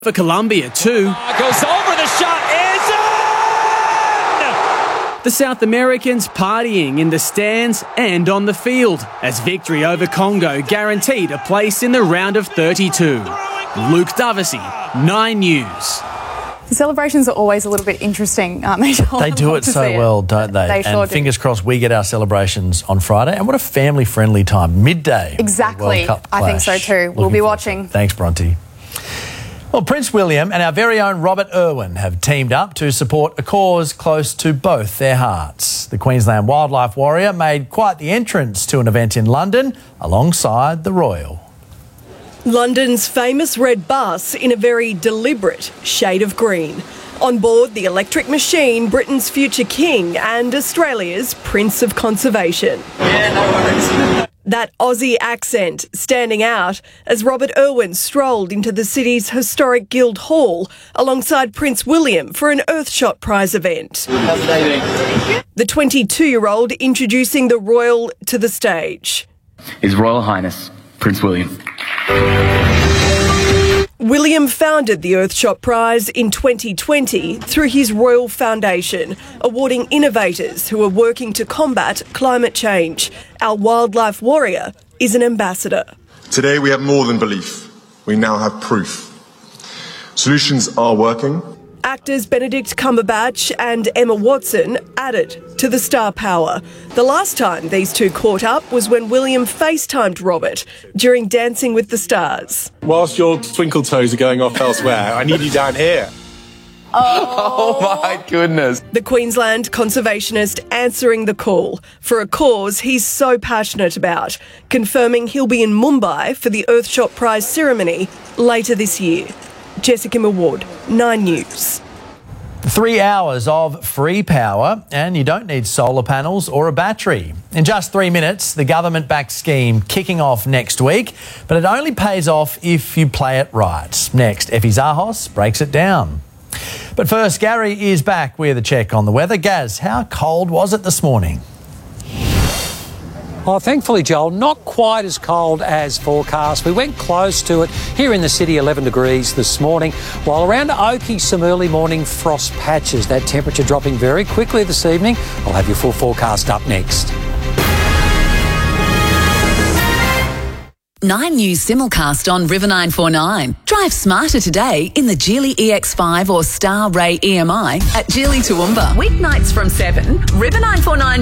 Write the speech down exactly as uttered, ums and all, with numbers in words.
For Colombia too. Uh, goes over, the shot is in! The South Americans partying in the stands and on the field as victory over Congo guaranteed a place in the round of thirty-two. Luke Dovesey, Nine News. The celebrations are always a little bit interesting, aren't they, Joel? They do it so well, don't they? They sure and do. fingers crossed we get our celebrations on Friday. And what a family-friendly time, midday. Exactly. World Cup I think so clash. too. We'll Looking be forward watching. to it. Thanks, Bronte. Well, Prince William and our very own Robert Irwin have teamed up to support a cause close to both their hearts. The Queensland wildlife warrior made quite the entrance to an event in London alongside the Royal. London's famous red bus in a very deliberate shade of green. On board the electric machine, Britain's future king and Australia's Prince of Conservation. Yeah, no worries. That Aussie accent standing out as Robert Irwin strolled into the city's historic Guildhall alongside Prince William for an Earthshot Prize event. The twenty-two-year-old introducing the Royal to the stage. His Royal Highness, Prince William. William founded the Earthshot Prize in twenty twenty through his Royal Foundation, awarding innovators who are working to combat climate change. Our wildlife warrior is an ambassador. Today we have more than belief. We now have proof. Solutions are working. Actors Benedict Cumberbatch and Emma Watson added to the star power. The last time these two caught up was when William FaceTimed Robert during Dancing with the Stars. Whilst your twinkle toes are going off elsewhere, I need you down here. Oh, oh my goodness. The Queensland conservationist answering the call for a cause he's so passionate about, confirming he'll be in Mumbai for the Earthshot Prize ceremony later this year. Jessica Maward, Nine News. Three hours of free power and you don't need solar panels or a battery. In just three minutes, the government-backed scheme kicking off next week, but it only pays off if you play it right. Next, Effie Zahos breaks it down. But first, Gary is back with a check on the weather. Gaz, how cold was it this morning? Oh, thankfully, Joel, not quite as cold as forecast. We went close to it here in the city, eleven degrees this morning, while around Oakey, some early morning frost patches. That temperature dropping very quickly this evening. I'll have your full forecast up next. Nine News simulcast on River nine four nine. Drive smarter today in the Geely E X five or Star Ray E M I at Geely Toowoomba. Weeknights from seven, River nine four nine.